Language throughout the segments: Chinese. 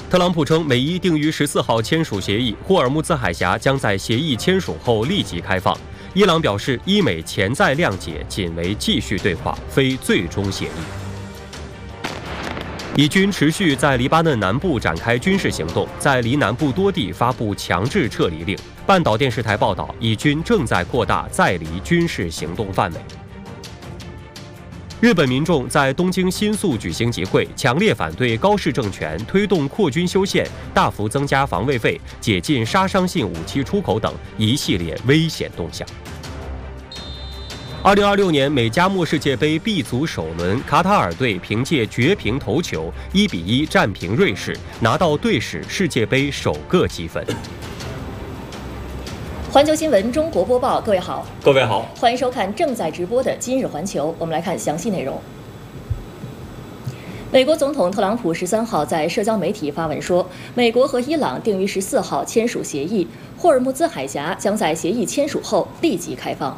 特朗普称，美伊定于14号签署协议，霍尔木兹海峡将在协议签署后立即开放。伊朗表示，伊美潜在谅解仅为继续对话，非最终协议。以军持续在黎巴嫩南部展开军事行动，在黎南部多地发布强制撤离令。半岛电视台报道，以军正在扩大在黎军事行动范围。日本民众在东京新宿举行集会，强烈反对高市政权推动扩军修宪、大幅增加防卫费、解禁杀伤性武器出口等一系列危险动向。2026年美加墨世界杯 B 组首轮，卡塔尔队凭借绝平头球1-1战平瑞士，拿到队史世界杯首个积分。 环球新闻中国播报，各位好，欢迎收看正在直播的今日环球。我们来看详细内容。美国总统特朗普13号在社交媒体发文说，美国和伊朗定于14号签署协议，霍尔木兹海峡将在协议签署后立即开放。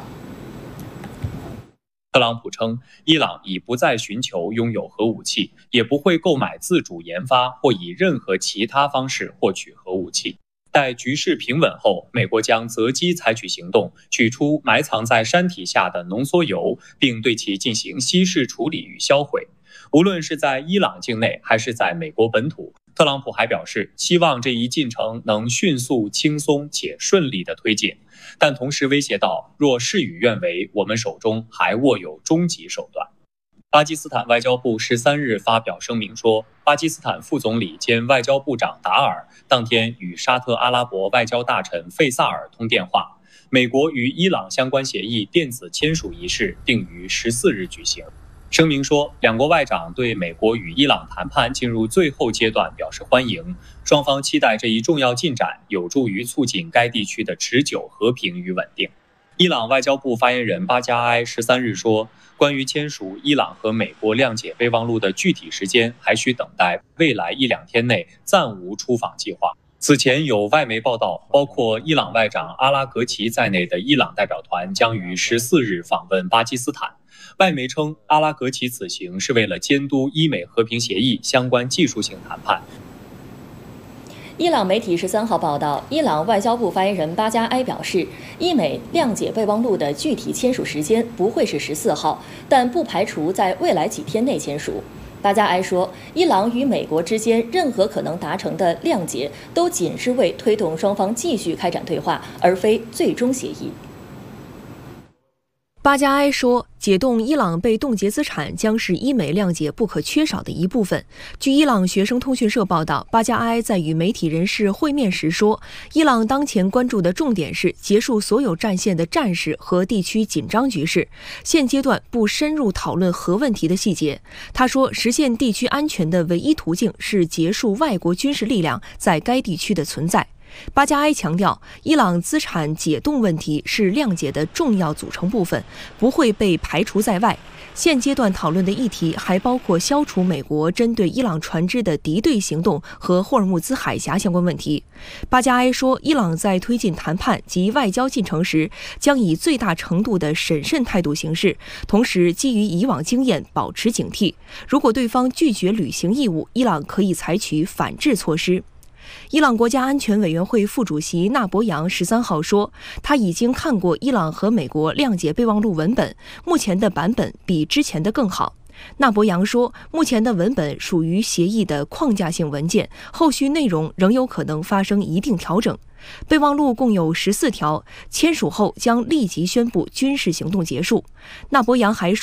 特朗普称，伊朗已不再寻求拥有核武器，也不会购买自主研发或以任何其他方式获取核武器。待局势平稳后，美国将择机采取行动，取出埋藏在山体下的浓缩铀，并对其进行稀释处理与销毁。无论是在伊朗境内还是在美国本土，特朗普还表示，希望这一进程能迅速、轻松且顺利地推进，但同时威胁到，若事与愿违，我们手中还握有终极手段。巴基斯坦外交部13日发表声明说，巴基斯坦副总理兼外交部长达尔当天与沙特阿拉伯外交大臣费萨尔通电话，美国与伊朗相关协议电子签署仪式定于14日举行。声明说，两国外长对美国与伊朗谈判进入最后阶段表示欢迎，双方期待这一重要进展有助于促进该地区的持久和平与稳定。伊朗外交部发言人巴加埃13日说，关于签署伊朗和美国谅解备忘录的具体时间还需等待，未来1-2天内暂无出访计划。此前有外媒报道，包括伊朗外长阿拉格齐在内的伊朗代表团将于14日访问巴基斯坦。外媒称，阿拉格齐此行是为了监督伊美和平协议相关技术性谈判。 伊朗媒体13号报道，伊朗外交部发言人巴加埃表示，伊美谅解备忘录的具体签署时间不会是14号，但不排除在未来几天内签署。巴加埃说，伊朗与美国之间任何可能达成的谅解，都仅是为推动双方继续开展对话，而非最终协议。 巴加埃说，解冻伊朗被冻结资产将是伊美谅解不可缺少的一部分。据伊朗学生通讯社报道，巴加埃在与媒体人士会面时说，伊朗当前关注的重点是结束所有战线的战事和地区紧张局势，现阶段不深入讨论核问题的细节。他说，实现地区安全的唯一途径是结束外国军事力量在该地区的存在。巴加埃强调，伊朗资产解冻问题是谅解的重要组成部分，不会被排除在外。现阶段讨论的议题还包括消除美国针对伊朗船只的敌对行动和霍尔木兹海峡相关问题。巴加埃说，伊朗在推进谈判及外交进程时，将以最大程度的审慎态度行事，同时基于以往经验保持警惕。如果对方拒绝履行义务，伊朗可以采取反制措施。伊朗国家安全委员会副主席纳博扬13号说，他已经看过伊朗和美国谅解备忘录文本，目前的版本比之前的更好。纳博扬说，目前的文本属于协议的框架性文件，后续内容仍有可能发生一定调整。备忘录共有14条，签署后将立即宣布军事行动结束。纳博扬还说，